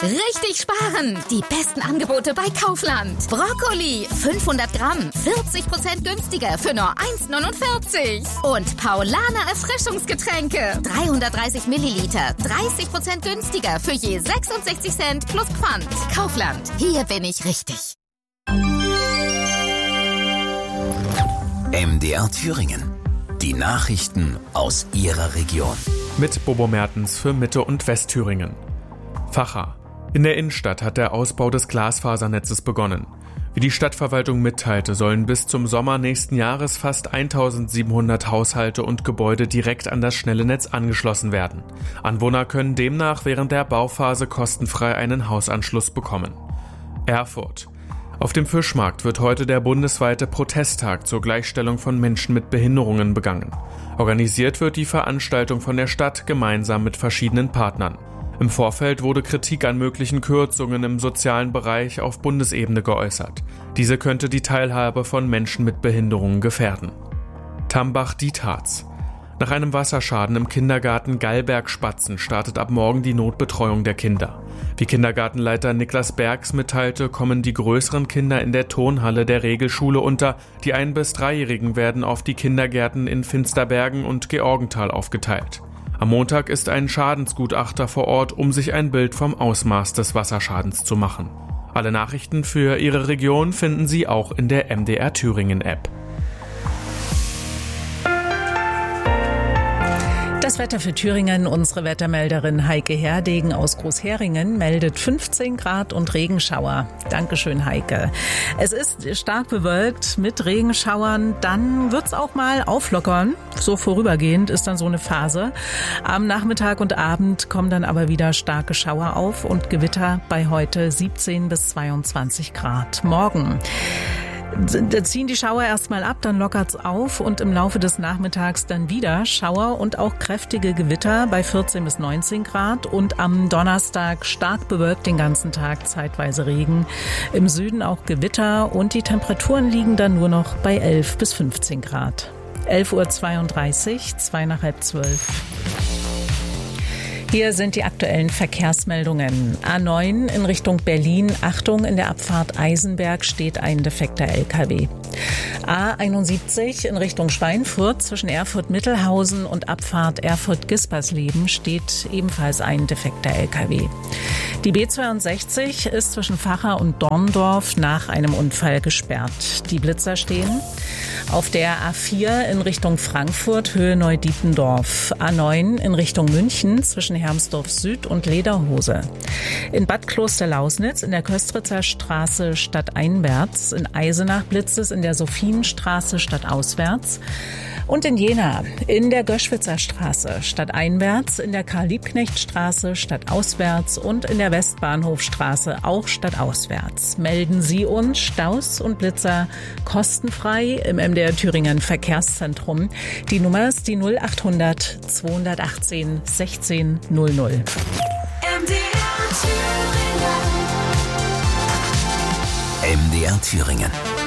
Richtig sparen! Die besten Angebote bei Kaufland. Brokkoli, 500 Gramm, 40% günstiger für nur 1,49. Und Paulaner Erfrischungsgetränke, 330 Milliliter, 30% günstiger für je 66 Cent plus Pfand. Kaufland, hier bin ich richtig. MDR Thüringen. Die Nachrichten aus Ihrer Region. Mit Bobo Mertens für Mitte- und Westthüringen. Vacha. In der Innenstadt hat der Ausbau des Glasfasernetzes begonnen. Wie die Stadtverwaltung mitteilte, sollen bis zum Sommer nächsten Jahres fast 1700 Haushalte und Gebäude direkt an das schnelle Netz angeschlossen werden. Anwohner können demnach während der Bauphase kostenfrei einen Hausanschluss bekommen. Erfurt. Auf dem Fischmarkt wird heute der bundesweite Protesttag zur Gleichstellung von Menschen mit Behinderungen begangen. Organisiert wird die Veranstaltung von der Stadt gemeinsam mit verschiedenen Partnern. Im Vorfeld wurde Kritik an möglichen Kürzungen im sozialen Bereich auf Bundesebene geäußert. Diese könnte die Teilhabe von Menschen mit Behinderungen gefährden. Tambach-Dietharz. Nach einem Wasserschaden im Kindergarten Gallberg-Spatzen startet ab morgen die Notbetreuung der Kinder. Wie Kindergartenleiter Niklas Bergs mitteilte, kommen die größeren Kinder in der Turnhalle der Regelschule unter. Die 1- bis 3-Jährigen werden auf die Kindergärten in Finsterbergen und Georgenthal aufgeteilt. Am Montag ist ein Schadensgutachter vor Ort, um sich ein Bild vom Ausmaß des Wasserschadens zu machen. Alle Nachrichten für Ihre Region finden Sie auch in der MDR Thüringen App. Das Wetter für Thüringen. Unsere Wettermelderin Heike Herdegen aus Großheringen meldet 15 Grad und Regenschauer. Dankeschön, Heike. Es ist stark bewölkt mit Regenschauern. Dann wird's auch mal auflockern. So vorübergehend ist dann so eine Phase. Am Nachmittag und Abend kommen dann aber wieder starke Schauer auf und Gewitter bei heute 17 bis 22 Grad. Morgen da ziehen die Schauer erstmal ab, dann lockert's auf und im Laufe des Nachmittags dann wieder Schauer und auch kräftige Gewitter bei 14 bis 19 Grad und am Donnerstag stark bewölkt den ganzen Tag, zeitweise Regen. Im Süden auch Gewitter und die Temperaturen liegen dann nur noch bei 11 bis 15 Grad. 11:32 Uhr, 11:55. Hier sind die aktuellen Verkehrsmeldungen. A9 in Richtung Berlin. Achtung, in der Abfahrt Eisenberg steht ein defekter LKW. A71 in Richtung Schweinfurt zwischen Erfurt-Mittelhausen und Abfahrt Erfurt-Gispersleben steht ebenfalls ein defekter LKW. Die B62 ist zwischen Vacha und Dorndorf nach einem Unfall gesperrt. Die Blitzer stehen. Auf der A4 in Richtung Frankfurt, Höhe Neudietendorf. A9 in Richtung München zwischen Hermsdorf Süd und Lederhose. In Bad Klosterlausnitz in der Köstritzer Straße stadteinwärts. In Eisenach blitzt es in der Sophienstraße stadtauswärts. Und in Jena in der Göschwitzer Straße stadteinwärts, in der Karl-Liebknecht-Straße stadtauswärts und in der Westbahnhofstraße auch stadtauswärts. Melden Sie uns Staus und Blitzer kostenfrei im MDR Thüringen Verkehrszentrum. Die Nummer ist die 0800 218 16 00. MDR Thüringen.